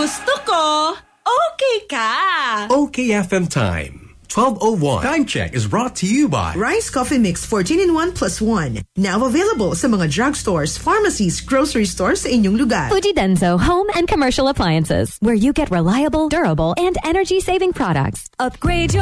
Gusto ko, okay ka. Okay FM Time. 12:01. Time check is brought to you by Rice Coffee Mix 14-in-1 plus 1. Now available sa mga drugstores, pharmacies, grocery stores sa inyong lugar. Fuji Denso Home and Commercial Appliances, where you get reliable, durable, and energy-saving products. Upgrade your